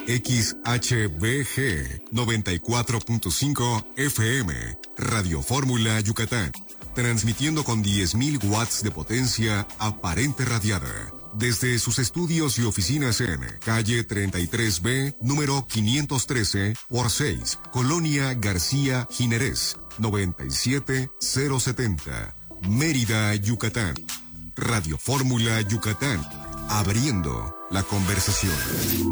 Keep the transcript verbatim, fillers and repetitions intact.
X H B G noventa y cuatro punto cinco F M, Radio Fórmula Yucatán, transmitiendo con diez mil watts de potencia aparente radiada, desde sus estudios y oficinas en calle treinta y tres B, número quinientos trece por seis, Colonia García Jiménez, noventa y siete mil setenta, Mérida, Yucatán. Radio Fórmula Yucatán, abriendo la conversación.